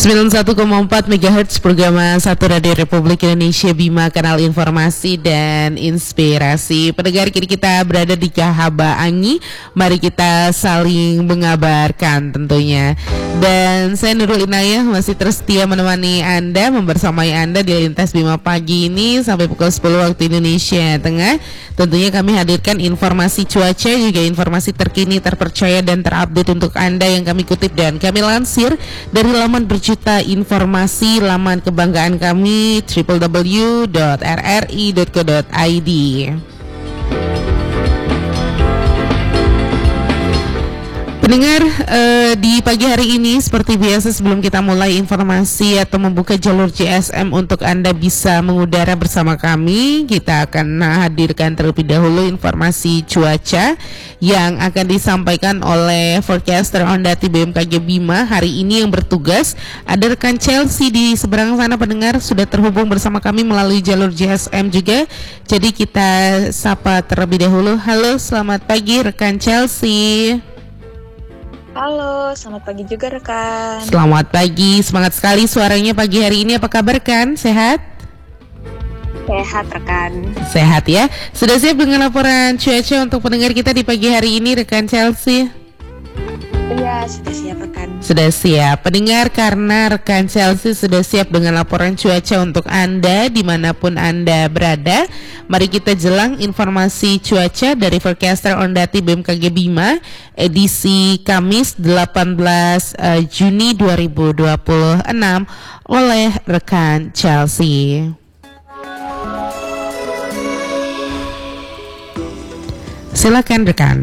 91,4 MHz Programa 1 Radio Republik Indonesia Bima, kanal informasi dan inspirasi. Pendengar, kini kita berada di Kahaba Angi. Mari kita saling mengabarkan tentunya. Dan saya Nurul Inayah masih terus setia menemani Anda, membersamai Anda di Lintas Bima pagi ini sampai pukul 10 waktu Indonesia Tengah. Tentunya kami hadirkan informasi cuaca, juga informasi terkini, terpercaya dan terupdate untuk Anda yang kami kutip dan kami lansir dari laman berjuta informasi, laman kebanggaan kami www.rri.co.id. Pendengar, di pagi hari ini seperti biasa sebelum kita mulai informasi atau membuka jalur GSM untuk Anda bisa mengudara bersama kami, kita akan hadirkan terlebih dahulu informasi cuaca yang akan disampaikan oleh forecaster Ondati BMKG Bima. Hari ini yang bertugas ada rekan Chelsea di seberang sana. Pendengar sudah terhubung bersama kami melalui jalur GSM juga. Jadi kita sapa terlebih dahulu. Halo, selamat pagi rekan Chelsea. Halo, selamat pagi juga rekan. Selamat pagi, semangat sekali suaranya pagi hari ini. Apa kabar rekan? Sehat? Sehat rekan. Sehat ya. Sudah siap dengan laporan cuaca untuk pendengar kita di pagi hari ini rekan Chelsea? Iya, sudah siap rekan. Sudah siap. Pendengar, karena rekan Chelsea sudah siap dengan laporan cuaca untuk Anda dimanapun Anda berada, mari kita jelang informasi cuaca dari forecaster Ondati BMKG Bima edisi Kamis 18 Juni 2026 oleh rekan Chelsea. Silakan rekan.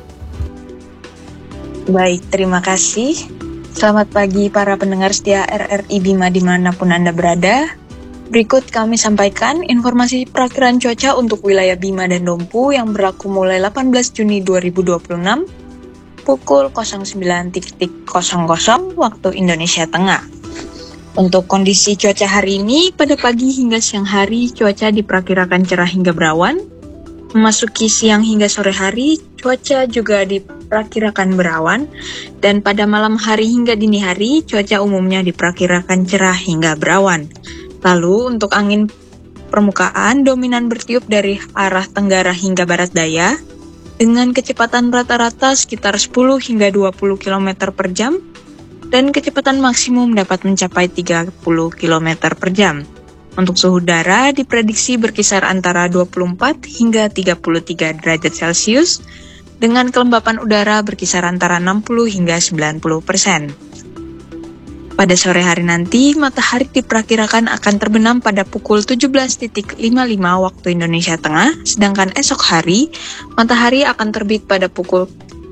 Baik, terima kasih. Selamat pagi para pendengar setia RRI Bima dimanapun Anda berada. Berikut kami sampaikan informasi perakiraan cuaca untuk wilayah Bima dan Dompu yang berlaku mulai 18 Juni 2026 pukul 09.00 waktu Indonesia Tengah. Untuk kondisi cuaca hari ini, pada pagi hingga siang hari cuaca diperkirakan cerah hingga berawan. Memasuki siang hingga sore hari, cuaca juga diperkirakan berawan, dan pada malam hari hingga dini hari, cuaca umumnya diperkirakan cerah hingga berawan. Lalu untuk angin permukaan dominan bertiup dari arah tenggara hingga barat daya, dengan kecepatan rata-rata sekitar 10 hingga 20 km per jam, dan kecepatan maksimum dapat mencapai 30 km per jam. Untuk suhu udara diprediksi berkisar antara 24 hingga 33 derajat Celcius, dengan kelembapan udara berkisar antara 60 hingga 90%. Pada sore hari nanti, matahari diperkirakan akan terbenam pada pukul 17.55 waktu Indonesia Tengah, sedangkan esok hari, matahari akan terbit pada pukul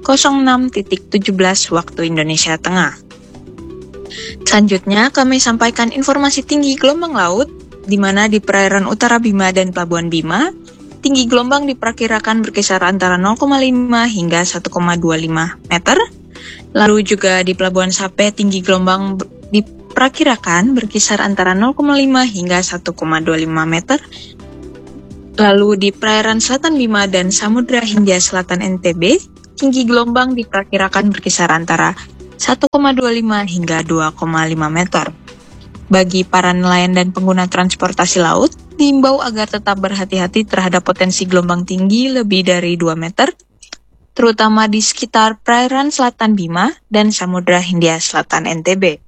06.17 waktu Indonesia Tengah. Selanjutnya, kami sampaikan informasi tinggi gelombang laut, di mana di perairan utara Bima dan Pelabuhan Bima, tinggi gelombang diperkirakan berkisar antara 0,5 hingga 1,25 meter. Lalu juga di Pelabuhan Sape, tinggi gelombang diperkirakan berkisar antara 0,5 hingga 1,25 meter. Lalu di perairan selatan Bima dan Samudra Hindia Selatan NTB, tinggi gelombang diperkirakan berkisar antara 1,25 hingga 2,5 meter. Bagi para nelayan dan pengguna transportasi laut, diimbau agar tetap berhati-hati terhadap potensi gelombang tinggi lebih dari 2 meter, terutama di sekitar perairan selatan Bima dan Samudra Hindia Selatan NTB.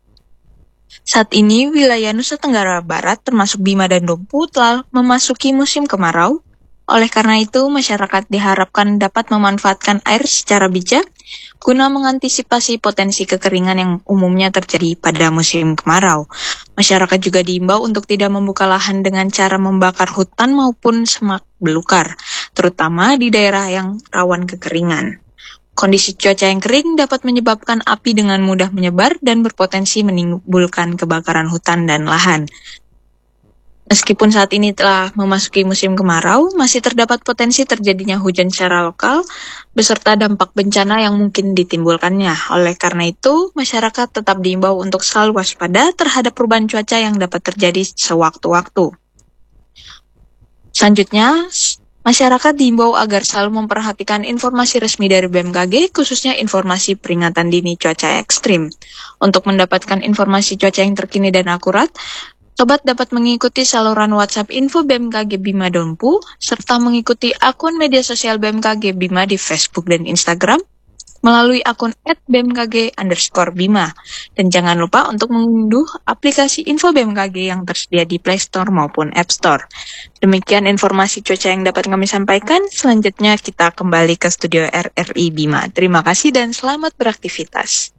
Saat ini, wilayah Nusa Tenggara Barat termasuk Bima dan Dompu telah memasuki musim kemarau. Oleh karena itu, masyarakat diharapkan dapat memanfaatkan air secara bijak guna mengantisipasi potensi kekeringan yang umumnya terjadi pada musim kemarau. Masyarakat juga diimbau untuk tidak membuka lahan dengan cara membakar hutan maupun semak belukar, terutama di daerah yang rawan kekeringan. Kondisi cuaca yang kering dapat menyebabkan api dengan mudah menyebar dan berpotensi menimbulkan kebakaran hutan dan lahan. Meskipun saat ini telah memasuki musim kemarau, masih terdapat potensi terjadinya hujan secara lokal beserta dampak bencana yang mungkin ditimbulkannya. Oleh karena itu, masyarakat tetap diimbau untuk selalu waspada terhadap perubahan cuaca yang dapat terjadi sewaktu-waktu. Selanjutnya, Masyarakat diimbau agar selalu memperhatikan informasi resmi dari BMKG, khususnya informasi peringatan dini cuaca ekstrim. Untuk mendapatkan informasi cuaca yang terkini dan akurat, Sobat dapat mengikuti saluran WhatsApp info BMKG Bima Dompu, serta mengikuti akun media sosial BMKG Bima di Facebook dan Instagram, melalui akun @bmkg_bima. Dan jangan lupa untuk mengunduh aplikasi info BMKG yang tersedia di Play Store maupun App Store. Demikian informasi cuaca yang dapat kami sampaikan. Selanjutnya kita kembali ke studio RRI Bima. Terima kasih dan selamat beraktivitas.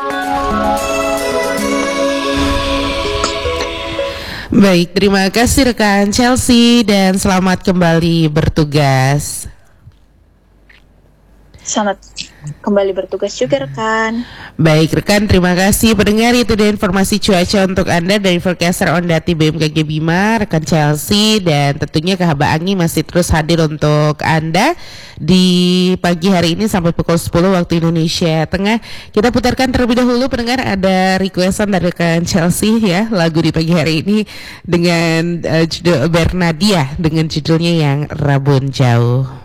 Baik, terima kasih rekan Chelsea dan selamat kembali bertugas. Selamat kembali bertugas juga rekan. Baik rekan, terima kasih pendengar, itu dia informasi cuaca untuk Anda dari forecaster Ondati BMKG Bima, rekan Chelsea, dan tentunya KHB Anggi masih terus hadir untuk Anda di pagi hari ini sampai pukul 10 waktu Indonesia Tengah. Kita putarkan terlebih dahulu pendengar, ada requestan dari rekan Chelsea ya, lagu di pagi hari ini dengan judul Bernadia dengan judulnya yang Rabun Jauh.